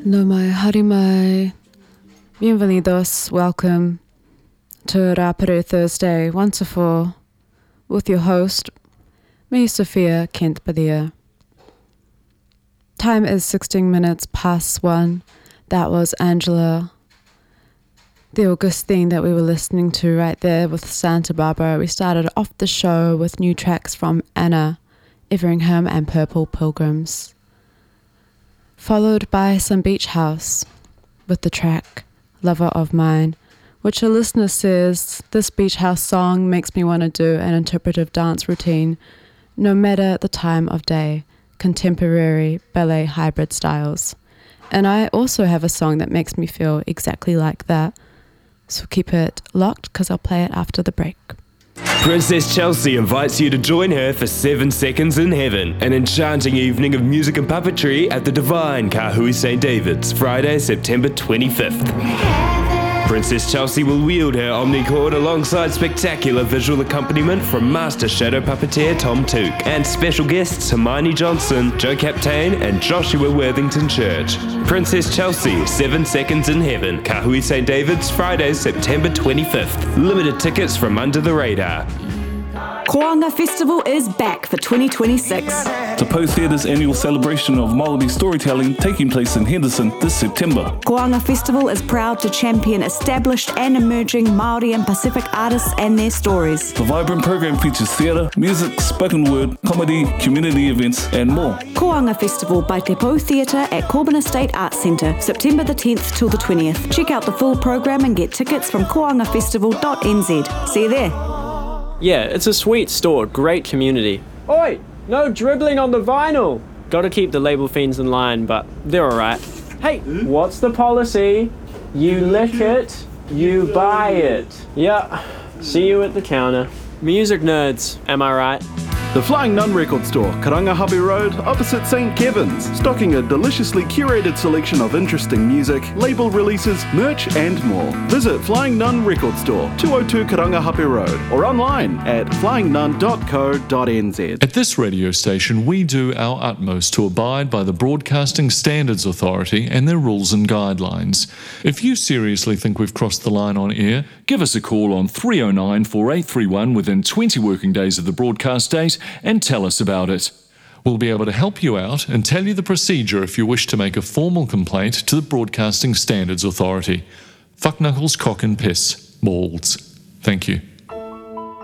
No mai, haere mai. Bienvenidos, welcome to Raperu Thursday, 1 to 4, with your host, me, Sophia Kent Padilla. Time is 16 minutes past 1. That was Angela, the Augustine that we were listening to right there with Santa Barbara. We started off the show with new tracks from Anna, Everingham and Purple Pilgrims, followed by some Beach House with the track Lover of Mine, which a listener says, this Beach House song makes me want to do an interpretive dance routine, no matter the time of day, contemporary ballet hybrid styles. And I also have a song that makes me feel exactly like that, so keep it locked because I'll play it after the break. Princess Chelsea invites you to join her for 7 Seconds in Heaven, an enchanting evening of music and puppetry at the Divine Kahui St. David's, Friday, September 25th. Princess Chelsea will wield her omnichord alongside spectacular visual accompaniment from master shadow puppeteer Tom Took and special guests Hermione Johnson, Joe Captain and Joshua Worthington Church. Princess Chelsea, 7 Seconds in Heaven, Kahui St. David's, Friday, September 25th. Limited tickets from Under the Radar. Koanga Festival is back for 2026. The Poe Theatre's annual celebration of Māori storytelling taking place in Henderson this September. Koanga Festival is proud to champion established and emerging Māori and Pacific artists and their stories. The vibrant program features theatre, music, spoken word, comedy, community events and more. Koanga Festival by Te Poe Theatre at Corbin Estate Arts Centre, September the 10th till the 20th. Check out the full program and get tickets from koangafestival.nz. See you there. Yeah, it's a sweet store, great community. Oi, no dribbling on the vinyl! Gotta keep the label fiends in line, but they're alright. Hey, what's the policy? You lick it, you buy it. Yeah, see you at the counter. Music nerds, am I right? The Flying Nun Record Store, Karangahape Road, opposite St. Kevin's, stocking a deliciously curated selection of interesting music, label releases, merch and more. Visit Flying Nun Record Store, 202 Karangahape Road, or online at flyingnun.co.nz. At this radio station, we do our utmost to abide by the Broadcasting Standards Authority and their rules and guidelines. If you seriously think we've crossed the line on air, give us a call on 309 4831 within 20 working days of the broadcast date and tell us about it. We'll be able to help you out and tell you the procedure if you wish to make a formal complaint to the Broadcasting Standards Authority. Fuck knuckles, cock and piss. Balls. Thank you.